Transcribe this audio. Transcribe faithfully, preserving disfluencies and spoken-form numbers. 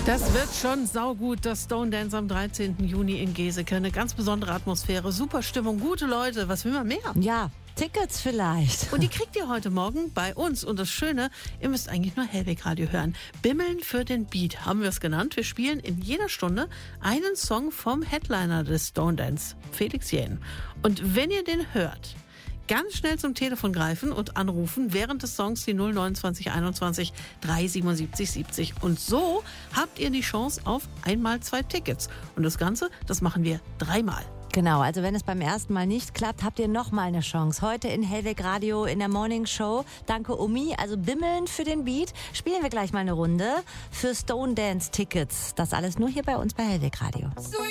Das wird schon saugut, das Stone Dance am dreizehnten Juni in Geseke. Eine ganz besondere Atmosphäre, super Stimmung, gute Leute. Was will man mehr? Ja, Tickets vielleicht. Und die kriegt ihr heute Morgen bei uns. Und das Schöne, ihr müsst eigentlich nur Hellweg Radio hören. Bimmeln für den Beat haben wir es genannt. Wir spielen in jeder Stunde einen Song vom Headliner des Stone Dance, Felix Jähn. Und wenn ihr den hört, ganz schnell zum Telefon greifen und anrufen während des Songs die null neunundzwanzig einundzwanzig dreihundertsiebenundsiebzig siebzig. Und so habt ihr die Chance auf einmal zwei Tickets. Und das Ganze, das machen wir dreimal. Genau, also wenn es beim ersten Mal nicht klappt, habt ihr noch mal eine Chance. Heute in Hellweg Radio in der Morning Show. Danke Omi, also bimmeln für den Beat. Spielen wir gleich mal eine Runde für Stone Dance Tickets. Das alles nur hier bei uns bei Hellweg Radio.